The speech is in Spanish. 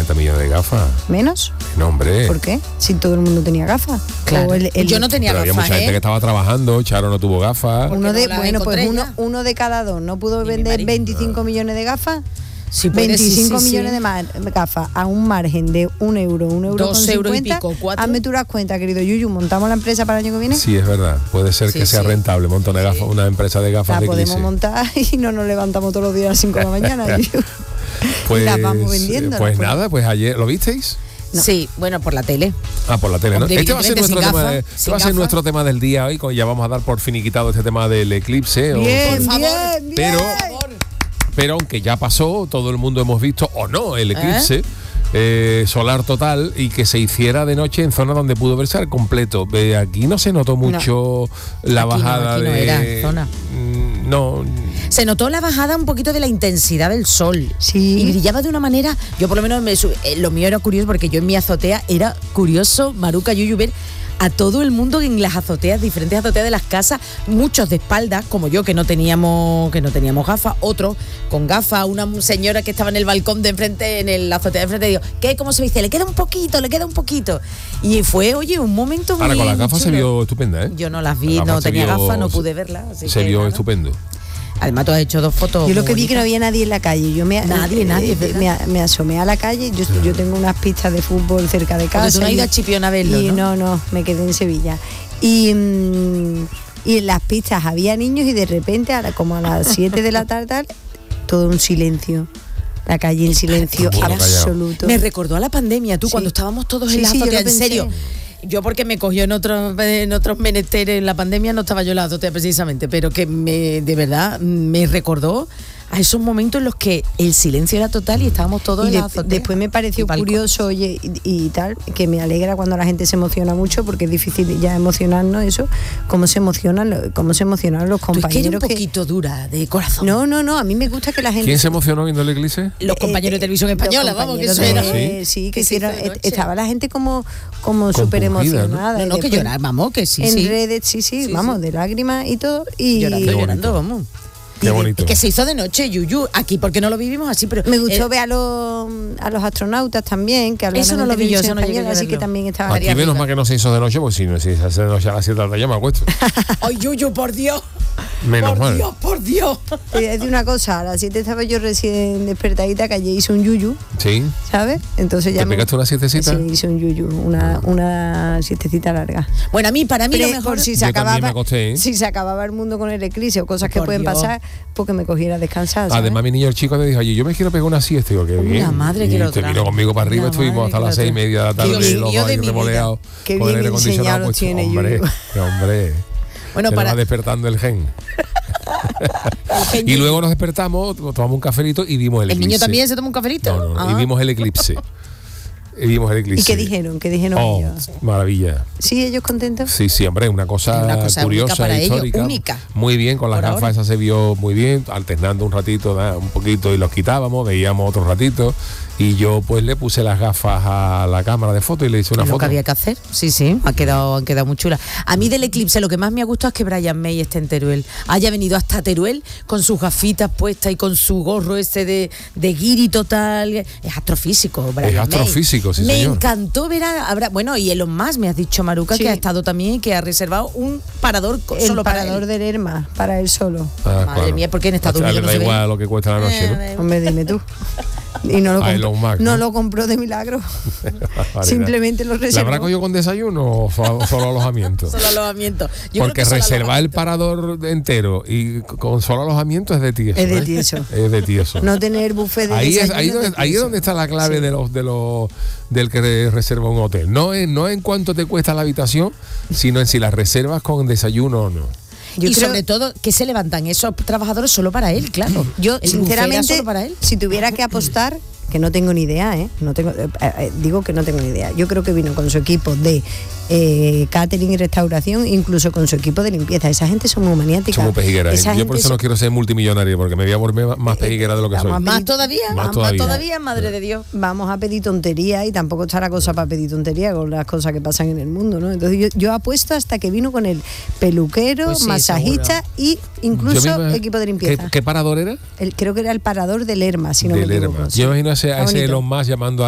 40 millones de gafas. ¿Menos? No, hombre. ¿Por qué? Si todo el mundo tenía gafas. Claro. Yo no tenía Pero gafas, había mucha gente que estaba trabajando, Charo no tuvo gafas. Uno de cada dos. ¿No pudo vender 25 millones de gafas? Sí, 25 millones de gafas a un margen de €1, €1 2 con euros y 50. pico, 4. Hazme tú las cuentas, querido Yuyu. ¿Montamos la empresa para el año que viene? Sí, es verdad. Puede ser que sea rentable montar una, una empresa de gafas de podemos Eclipse. montar y no nos levantamos todos los días a las 5 de la mañana. Pues, y las vamos vendiendo. pues nada, pues ayer, ¿lo visteis? No. Sí, bueno, por la tele. Por la tele, ¿no? Este va a ser nuestro tema del día hoy, ya vamos a dar por finiquitado este tema del eclipse. Bien, Pero aunque ya pasó, todo el mundo hemos visto, o no, el eclipse solar total, y que se hiciera de noche en zonas donde pudo verse al completo. Aquí no se notó mucho la bajada aquí no de... era zona. No. Se notó la bajada un poquito de la intensidad del sol. Sí. Y brillaba de una manera, yo por lo menos lo mío era curioso, porque yo en mi azotea era curioso, Maruca, Yuyu, ver a todo el mundo en las azoteas, diferentes azoteas de las casas, muchos de espaldas, como yo, que no teníamos gafas, otros con gafas, una señora que estaba en el balcón de enfrente, en la azotea de enfrente, digo, ¿qué? ¿Cómo se dice? Le queda un poquito. Y fue, oye, un momento muy... Ahora con las gafas se vio estupenda, ¿eh? Yo no las vi, no tenía gafas, no pude verlas. Se vio estupendo. Además, tú has hecho 2 fotos. Yo lo que vi que no había nadie en la calle. Nadie, me asomé a la calle. Yo tengo unas pistas de fútbol cerca de casa. Porque tú no has ido a Chipión a verlo, y no, me quedé en Sevilla. Y en las pistas había niños y de repente, como a las 7 de la tarde, todo un silencio. La calle en silencio absoluto. Me recordó a la pandemia, cuando estábamos todos en la azotea, en serio. Yo porque me cogió en otros menesteres en la pandemia, no estaba yo en la azotea precisamente, pero que de verdad me recordó a esos momentos en los que el silencio era total y estábamos todos en la azotea. Después me pareció curioso, oye, y tal, que me alegra cuando la gente se emociona mucho, porque es difícil ya emocionarnos, eso, cómo se emocionan los compañeros. Tú es que eres un poquito dura de corazón. No, a mí me gusta que la gente... ¿Quién se emocionó viendo el eclipse? Los compañeros de televisión española, vamos, que eso era. Sí, que hicieron, estaba la gente como súper emocionada. No, que llorar, vamos, que sí. En redes, sí, vamos, de lágrimas y todo. Y llorando, vamos. Qué bonito. Y que se hizo de noche, Yuyu, aquí porque no lo vivimos así, pero me gustó ver a los astronautas también, que hablaron. Eso no lo vi yo, eso no llegué a verlo. Así que también estaba. Aquí menos mal que no se hizo de noche, pues si no se hace de noche a las 7 de la tarde ya me acuesto. Ay, Yuyu, por Dios. Menos mal. Por Dios. Es de una cosa, a las 7 estaba yo recién despertadita, que ayer hice un yuyu. Sí. ¿Sabes? Entonces ya. ¿Te pegaste una siestecita? Sí, hice un yuyu, una siestecita larga. Bueno, para mí lo mejor. Por si se acababa el mundo con el eclipse o cosas que pueden pasar, porque me cogiera a descansar. ¿sabes? Además, mi niño el chico me dijo, oye, yo me quiero pegar una siesta. Digo, qué bien. La madre que lo trae. Vino conmigo para arriba, estuvimos hasta las 6:30 de la tarde, los dos ahí remoleados, con el aire acondicionado puesto. Hombre. Bueno, se va despertando el gen. Y luego nos despertamos, tomamos un cafelito y vimos el eclipse. ¿El niño también se tomó un cafelito? No, y vimos el eclipse. ¿Y qué dijeron? Ellos? Maravilla. ¿Sí, ellos contentos? Sí, hombre, una cosa curiosa, para histórica. Ellos, única. Muy bien, con las gafas esas se vio muy bien, alternando un ratito, un poquito y los quitábamos, veíamos otro ratito. Y yo pues le puse las gafas a la cámara de foto y le hice una foto. Lo que había que hacer, sí, han quedado muy chulas. A mí del eclipse lo que más me ha gustado es que Brian May esté en Teruel. Haya venido hasta Teruel con sus gafitas puestas y con su gorro ese de guiri total. Es astrofísico, Brian May. Es astrofísico, sí, me señor. encantó ver bueno, y Elon Musk, me has dicho, Maruca, que ha estado también y que ha reservado un parador solo para él. El parador del Lerma, para él solo. Madre mía, porque en Estados Unidos no se ve. Da igual lo que cuesta la noche, ¿no? Hombre, dime tú. Y no lo compró de milagro. Simplemente lo reservó. ¿La habrá cogido con desayuno o solo alojamiento? Solo alojamiento. Porque reservar el parador entero y con solo alojamiento es de tieso. Es de tieso. Es de tieso. No tener buffet de ahí desayuno. Ahí es donde está la clave del que reserva un hotel. No en cuánto te cuesta la habitación, sino en si la reservas con desayuno o no. Sobre todo que se levantan esos trabajadores solo para él, claro. Yo sinceramente, solo para él. Si tuviera que apostar, que no tengo ni idea, digo que no tengo ni idea. Yo creo que vino con su equipo de catering y restauración, incluso con su equipo de limpieza. Esa gente son muy maniática. Son muy pejigueras. Yo por eso no quiero ser multimillonario, porque me voy a volver más pejiguera de lo que soy. Más todavía, madre de Dios. Vamos a pedir tonterías y tampoco está la cosa para pedir tonterías con las cosas que pasan en el mundo, ¿no? Entonces yo apuesto hasta que vino con el peluquero, masajista y incluso equipo de limpieza. ¿Qué parador era? Creo que era el parador del Lerma, si no me equivoco. Yo imagino a ese Elon Musk llamando